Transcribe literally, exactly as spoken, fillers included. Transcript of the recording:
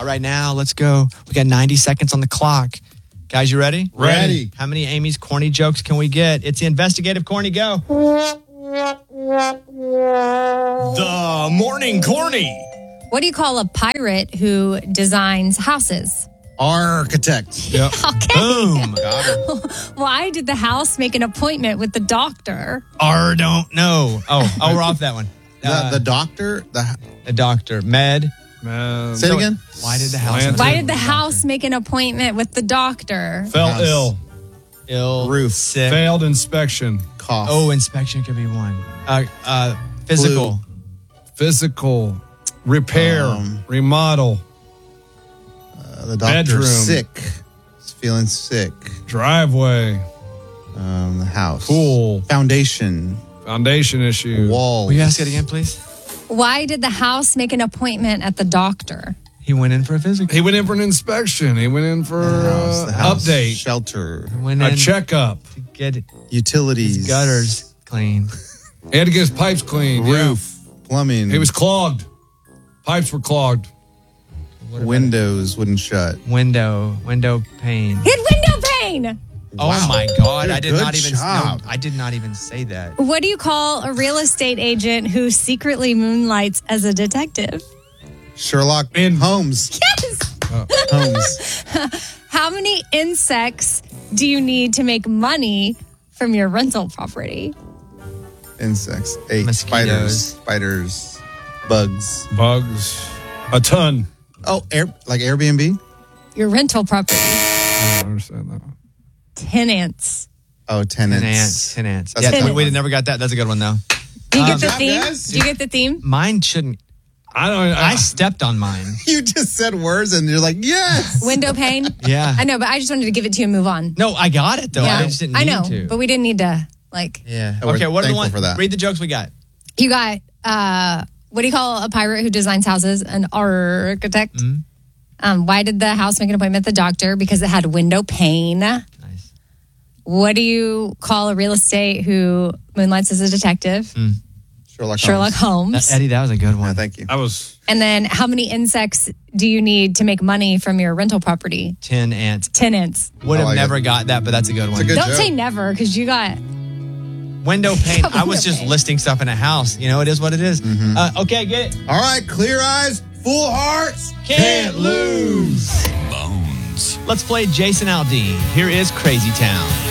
right now. Let's go. We got ninety seconds on the clock. Guys, you ready? Ready. How many Amy's corny jokes can we get? It's the investigative corny go. The morning corny. What do you call a pirate who designs houses? Architect. Yep. Okay. Boom. Got her. Why did the house make an appointment with the doctor? R don't know. Oh, oh, we're off that one. Uh, The, the doctor. The the doctor. Med. Man. Say it again. Why did the house Slanted. Why did the house make an appointment with the doctor? Fell House. ill. ill? Roof. Sick. Failed inspection. Cough. Oh, inspection could be one. Uh, uh, physical. Physical. Repair. Um, remodel. Uh, the doctor's bedroom. sick. He's feeling sick. Driveway. Um, the house. Pool. Foundation. Foundation issue. Walls. Will you ask it again, please? Why did the house make an appointment at the doctor? He went in for a physical. He went in for an inspection. He went in for The house, uh, the house. update. Shelter. Went A in checkup. to get Utilities. his gutters clean. He had to get his pipes cleaned. yeah. Roof. Plumbing. He was clogged. Pipes were clogged. Windows wouldn't shut. Window. Window pane. He had window pane. Oh Wow. my God! Good- I did good not even. job. No, I did not even say that. What do you call a real estate agent who secretly moonlights as a detective? Sherlock In- Holmes. Yes. Holmes. How many insects do you need to make money from your rental property? Insects. Eight. Mosquitoes. Spiders. Spiders. Bugs. Bugs. A ton. Oh, air, like Airbnb? Your rental property. I don't understand that. Tenants. Oh, tenants. Ten ants. Ten ants. That's Yeah, a good we, we one. never got that. That's a good one though. Do you Um, get the Good job, theme? guys. Do you get the theme? Mine shouldn't. I don't. I, I stepped on mine. You just said words and you're like, yes. Window pane? Yeah. I know, but I just wanted to give it to you and move on. No, I got it though. I just didn't I need know, to. but we didn't need to, like, yeah. We're Okay. What are the thankful ones? for that. Read the jokes we got. you got, uh, what do you call a pirate who designs houses? An architect. Mm-hmm. Um, why did the house make an appointment with the doctor? Because it had window pane. Nice. What do you call a real estate who moonlights as a detective? Sherlock, Sherlock Holmes. Holmes. That- Eddie, that was a good one. Yeah, thank you. I was. And then how many insects do you need to make money from your rental property? Ten ants. Tenants. Would I have like never it. got that, but that's a good one. a good- Don't joke. say never, because you got... Window pane. I was Window just pane. listing stuff in a house. You know, it is what it is. Uh, okay, get it. All right, clear eyes, full hearts. Can't lose. Let's play Jason Aldean. Here is Crazy Town.